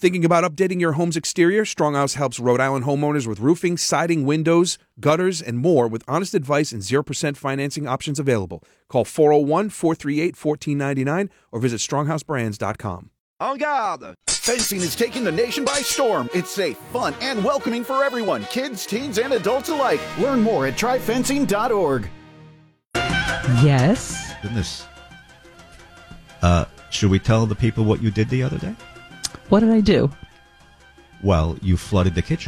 Thinking about updating your home's exterior? Stronghouse helps Rhode Island homeowners with roofing, siding, windows, gutters, and more with honest advice and 0% financing options available. Call 401-438-1499 or visit stronghouseBrands.com. En garde! Fencing is taking the nation by storm. It's safe, fun, and welcoming for everyone, kids, teens, and adults alike. Learn more at tryfencing.org. Yes. Goodness. Should we tell the people what you did the other day? What did I do? Well, you flooded the kitchen.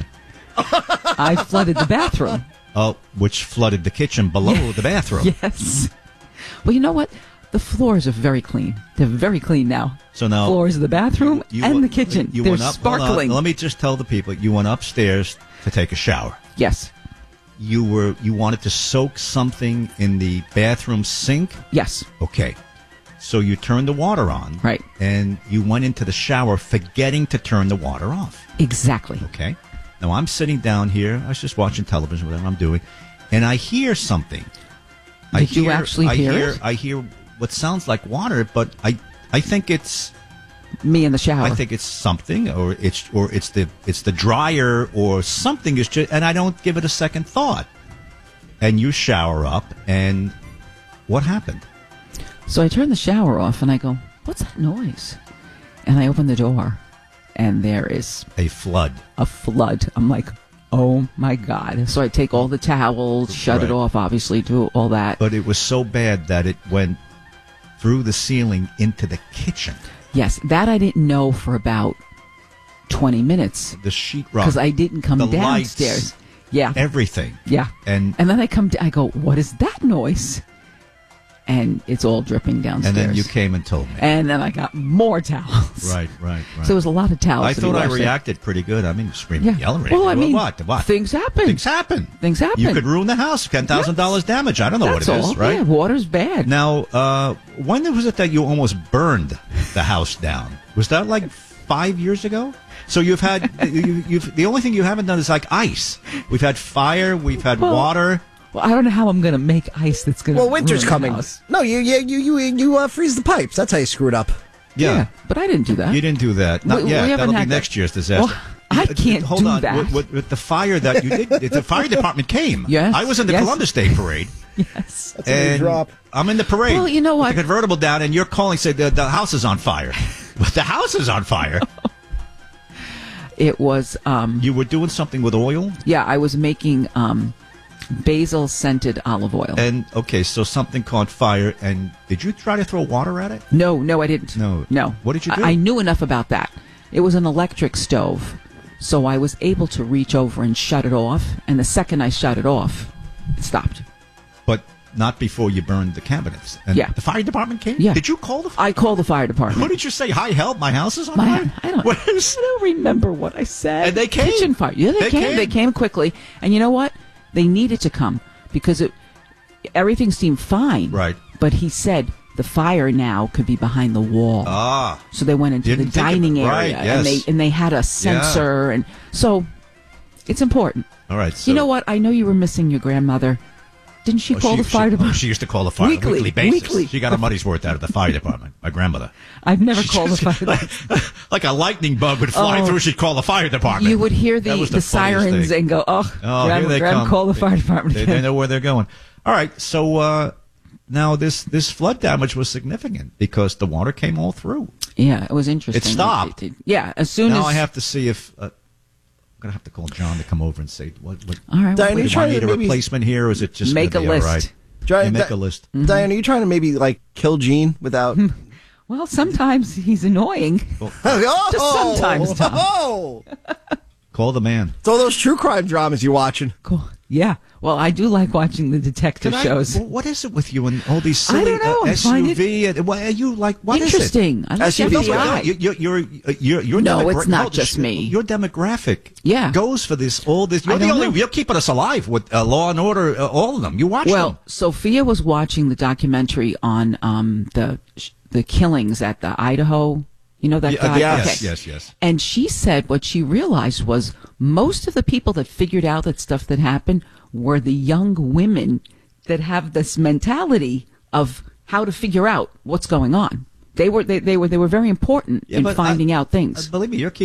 I flooded the bathroom. Oh, which flooded the kitchen below the bathroom. Yes. Well, you know what? The floors are very clean. They're very clean now. So now floors of the bathroom and the kitchen. They're went up, sparkling. Let me just tell the people, you went upstairs to take a shower. Yes. You wanted to soak something in the bathroom sink? Yes. Okay. So you turned the water on. Right. And you went into the shower forgetting to turn the water off. Exactly. Okay. Now I'm sitting down here. I was just watching television, whatever I'm doing, and I hear something. Did you actually hear it? I hear what sounds like water, but I think it's me in the shower. I think it's something, or it's the dryer, or something is just, and I don't give it a second thought. And you shower up, and what happened? So I turn the shower off, and I go, "What's that noise?" And I open the door, and there is a flood. A flood. I'm like, oh my God. So I take all the towels, shut it off, obviously, do all that. But it was so bad that it went through the ceiling into the kitchen. Yes, that I didn't know for about 20 minutes. The sheetrock. Because I didn't come downstairs. Lights, yeah. Everything. Yeah. And then I come I go, what is that noise? And it's all dripping downstairs. And then you came and told me. And then I got more towels. Right. So it was a lot of towels. I thought I reacted pretty good. I mean, screaming, yelling. Well, I mean, what? Things happen. Things happen. You could ruin the house. $10,000 damage. I don't know what it is, right? Yeah, water's bad. Now, when was it that you almost burned the house down? Was that like 5 years ago? So you've had you've the only thing you haven't done is like ice. We've had fire. We've had water. Well, I don't know how I'm going to make ice that's going to. Well, winter's coming. No, you freeze the pipes. That's how you screw it up. Yeah, but I didn't do that. You didn't do that. Not yet. That'll be next year's disaster. Well, I can't Hold do on. that. With the fire that you did, the fire department came. Yes. I was in the Columbus Day Parade. Yes. That's a big drop. I'm in the parade. Well, you know what? With the convertible down, and you're calling, say the house is on fire. But the house is on fire. It was. You were doing something with oil? Yeah, I was making basil scented olive oil. And okay, so something caught fire, and did you try to throw water at it? No, I didn't. No. What did you do? I knew enough about that. It was an electric stove, so I was able to reach over and shut it off. And the second I shut it off, it stopped. But not before you burned the cabinets. And yeah. The fire department came? Yeah. Did you call the I called the fire department. What did you say? Hi, help, my house is on fire? I don't remember what I said. And they came? Kitchen fire. Yeah, they came. They came quickly. And you know what? They needed to come because everything seemed fine. Right. But he said the fire now could be behind the wall. Ah. So they went into the dining area. Right, yes. and they had a sensor. And so it's important. All right. So you know what? I know you were missing your grandmother. Didn't she call the fire department? She used to call the fire weekly, on a weekly basis. Weekly. She got her money's worth out of the fire department, my grandmother. I've never called the fire department. Like a lightning bug would fly through, she'd call the fire department. You would hear the sirens and go, here they come. Call the fire department. They know where they're going. All right, so now this flood damage was significant because the water came all through. Yeah, it was interesting. It stopped. Yeah, as soon as... Now I have to see if... I'm going to have to call John to come over and say, what all right, Diane, do I need a replacement here, or is it just make a list? All right? Make a list. Mm-hmm. Diane, are you trying to maybe like kill Gene without... Well, sometimes he's annoying. Just sometimes, Tom. Call the man. It's all those true crime dramas you're watching. Cool. Yeah. Well, I do like watching the detective shows. What is it with you and all these silly I don't know. SUV? What are you like? What interesting. Is it? I like FBI. You're no, it's not just me. Your demographic goes for this. All this. You're the only. You're keeping us alive with Law and Order. All of them. You watch them. Well, Sophia was watching the documentary on the killings at the Idaho. You know that guy? Yes. And she said what she realized was most of the people that figured out that stuff that happened were the young women that have this mentality of how to figure out what's going on. They were very important in finding out things. Believe me, you're